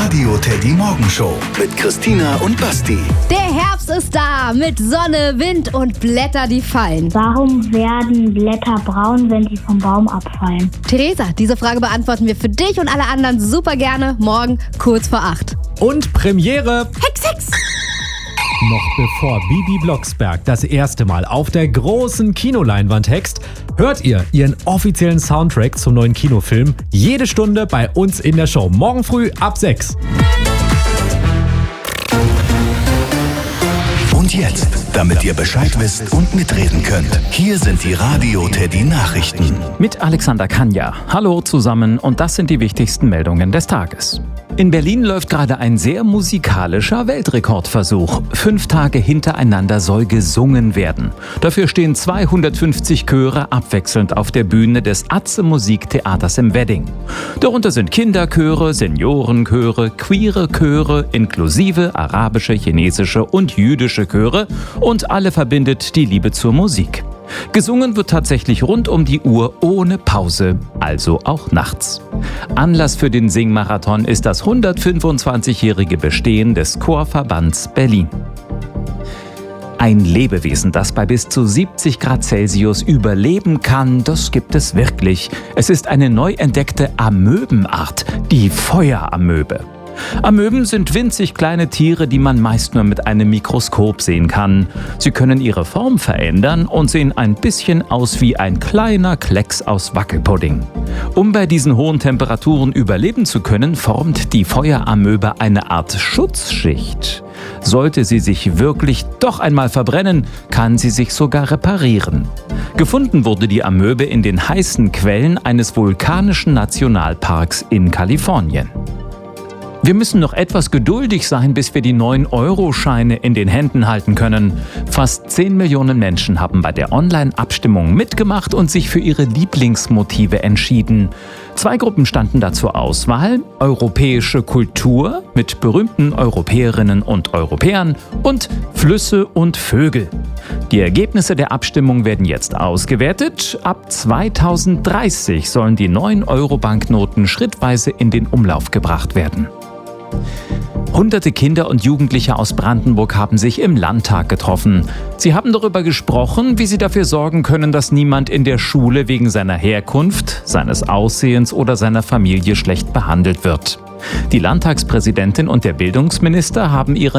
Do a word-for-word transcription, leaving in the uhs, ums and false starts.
Radio Teddy Morgenshow mit Christina und Basti. Der Herbst ist da mit Sonne, Wind und Blätter, die fallen. Warum werden Blätter braun, wenn sie vom Baum abfallen? Theresa, diese Frage beantworten wir für dich und alle anderen super gerne morgen kurz vor acht. Und Premiere. Hex, Hex! Noch bevor Bibi Blocksberg das erste Mal auf der großen Kinoleinwand hext, hört ihr ihren offiziellen Soundtrack zum neuen Kinofilm jede Stunde bei uns in der Show. Morgen früh ab sechs. Und jetzt, damit ihr Bescheid wisst und mitreden könnt, hier sind die Radio Teddy Nachrichten. Mit Alexander Kanja. Hallo zusammen und das sind die wichtigsten Meldungen des Tages. In Berlin läuft gerade ein sehr musikalischer Weltrekordversuch. Fünf Tage hintereinander soll gesungen werden. Dafür stehen zweihundertfünfzig Chöre abwechselnd auf der Bühne des Atze Musiktheaters im Wedding. Darunter sind Kinderchöre, Seniorenchöre, queere Chöre, inklusive arabische, chinesische und jüdische Chöre und alle verbindet die Liebe zur Musik. Gesungen wird tatsächlich rund um die Uhr ohne Pause, also auch nachts. Anlass für den Singmarathon ist das hundertfünfundzwanzigjährige Bestehen des Chorverbands Berlin. Ein Lebewesen, das bei bis zu siebzig Grad Celsius überleben kann, das gibt es wirklich. Es ist eine neu entdeckte Amöbenart, die Feueramöbe. Amöben sind winzig kleine Tiere, die man meist nur mit einem Mikroskop sehen kann. Sie können ihre Form verändern und sehen ein bisschen aus wie ein kleiner Klecks aus Wackelpudding. Um bei diesen hohen Temperaturen überleben zu können, formt die Feueramöbe eine Art Schutzschicht. Sollte sie sich wirklich doch einmal verbrennen, kann sie sich sogar reparieren. Gefunden wurde die Amöbe in den heißen Quellen eines vulkanischen Nationalparks in Kalifornien. Wir müssen noch etwas geduldig sein, bis wir die neun Euro Scheine in den Händen halten können. Fast zehn Millionen Menschen haben bei der Online-Abstimmung mitgemacht und sich für ihre Lieblingsmotive entschieden. Zwei Gruppen standen da zur Auswahl: europäische Kultur mit berühmten Europäerinnen und Europäern und Flüsse und Vögel. Die Ergebnisse der Abstimmung werden jetzt ausgewertet. Ab zweitausenddreißig sollen die neun Euro Banknoten schrittweise in den Umlauf gebracht werden. Hunderte Kinder und Jugendliche aus Brandenburg haben sich im Landtag getroffen. Sie haben darüber gesprochen, wie sie dafür sorgen können, dass niemand in der Schule wegen seiner Herkunft, seines Aussehens oder seiner Familie schlecht behandelt wird. Die Landtagspräsidentin und der Bildungsminister haben ihre